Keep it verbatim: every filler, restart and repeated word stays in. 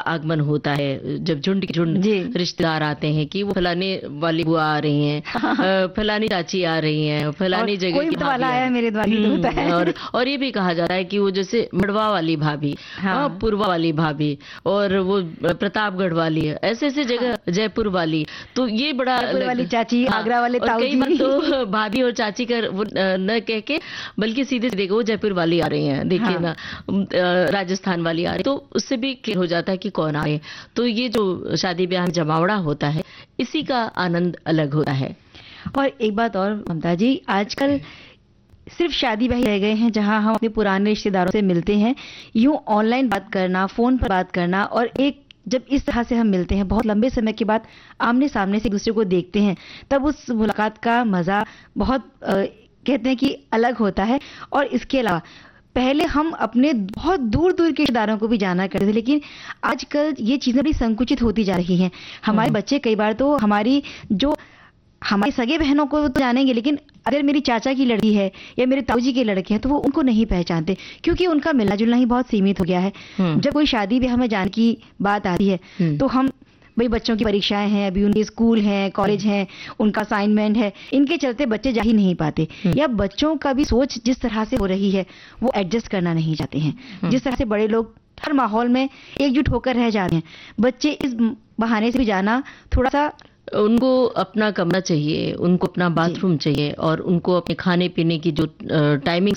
आगमन होता है, जब झुंड के झुंड रिश्तेदार आते हैं कि वो फलाने वाली बुआ आ रही हैं, अ, फलानी चाची आ रही हैं, फलानी जगह कोई की भाभी वाला आया मेरे द्वार हम्म, होता है। और और ये भी कहा जाता है कि वो जैसे मड़वा वाली भाभी, हाँ। पूर्वा वाली भाभी, और वो प्रतापगढ़ वाली, ऐसे ऐसे जगह, हाँ। जयपुर वाली, तो ये बड़ा जयपुर वाली चाची, हाँ। आगरा वाले ताऊ जी। कई बार तो भाभी और चाची कर वो न कह के बल्कि सीधे सीधे वो जयपुर वाली आ रही हैं, देखिए, हाँ। ना राजस्थान वाली आ रही, तो उससे भी क्लियर हो जाता है कि कौन आ रहे हैं। तो ये जो शादी ब्याह में जमावड़ा होता है, इसी का आनंद अलग होता है। और एक बात और ममता जी, आजकल सिर्फ शादी ब्याह रह गए हैं जहां हम अपने पुराने रिश्तेदारों से मिलते हैं। यूं ऑनलाइन बात करना, फोन पर बात करना, और एक जब इस तरह से हम मिलते हैं बहुत लंबे समय के बाद, आमने सामने से एक दूसरे को देखते हैं, तब उस मुलाकात का मजा बहुत आ, कहते हैं कि अलग होता है। और इसके अलावा पहले हम अपने बहुत दूर दूर के रिश्तेदारों को भी जाना करते थे, लेकिन आजकल ये चीजें बड़ी संकुचित होती जा रही हैं। हमारे बच्चे कई बार तो हमारी जो हमारी सगे बहनों को तो जानेंगे, लेकिन अगर मेरी चाचा की लड़की है या मेरे ताऊ जी के लड़के हैं तो वो उनको नहीं पहचानते, क्योंकि उनका मिलना जुलना ही बहुत सीमित हो गया है। जब कोई शादी भी हमें जाने की बात आती है तो हम भाई बच्चों की परीक्षाएं हैं, अभी उनके स्कूल हैं, कॉलेज हैं, उनका असाइनमेंट है, इनके चलते बच्चे जा ही नहीं पाते, या बच्चों का भी सोच जिस तरह से हो रही है वो एडजस्ट करना नहीं चाहते हैं। जिस तरह से बड़े लोग हर माहौल में एकजुट होकर रह जाते हैं, बच्चे इस बहाने से भी जाना थोड़ा सा, उनको अपना कमरा चाहिए, उनको अपना बाथरूम चाहिए, और उनको अपने खाने पीने की जो टाइमिंग